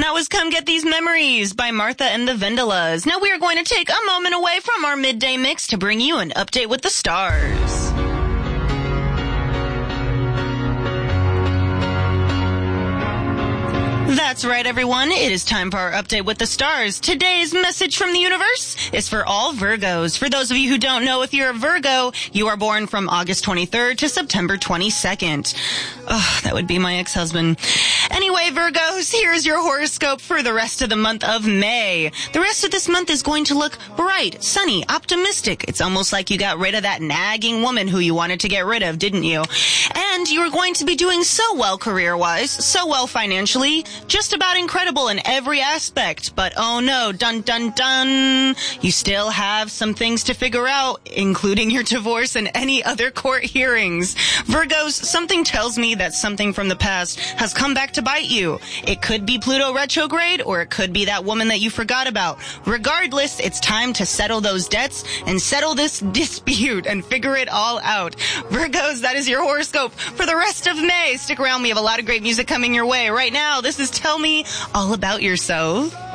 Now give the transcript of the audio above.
that was Come Get These Memories by Martha and the Vandellas. Now we are going to take a moment away from our midday mix to bring you an update with the stars. That's right, everyone. It is time for our update with the stars. Today's message from the universe is for all Virgos. For those of you who don't know, if you're a Virgo, you are born from August 23rd to September 22nd. Oh, that would be my ex-husband. Anyway, Virgos, here's your horoscope for the rest of the month of May. The rest of this month is going to look bright, sunny, optimistic. It's almost like you got rid of that nagging woman who you wanted to get rid of, didn't you? And you're going to be doing so well career-wise, so well financially, just about incredible in every aspect. But oh no, dun dun dun, you still have some things to figure out, including your divorce and any other court hearings. Virgos, something tells me that something from the past has come back to bite you. It could be Pluto retrograde, or it could be that woman that you forgot about. Regardless, it's time to settle those debts and settle this dispute and figure it all out. Virgos, that is your horoscope for the rest of May. Stick around, we have a lot of great music coming your way. Right now, this is Tell Me All About Yourself.